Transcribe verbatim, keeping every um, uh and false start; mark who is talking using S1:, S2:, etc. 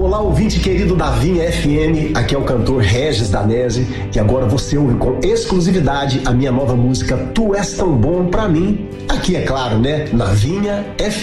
S1: Olá, ouvinte querido da Vinha F M, aqui é o cantor Regis Danese e agora você ouve com exclusividade a minha nova música Tu És Tão Bom Pra Mim, aqui é claro, né, na Vinha F M.